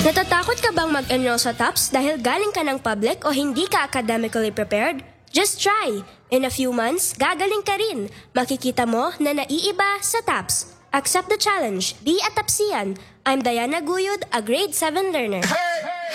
Natatakot ka bang mag-enroll sa TOPS dahil galing ka ng public o hindi ka academically prepared? Just try! In a few months, gagaling ka rin. Makikita mo na naiiba sa TOPS. Accept the challenge. Be a TOPSian. I'm Diana Guyod, a grade 7 learner.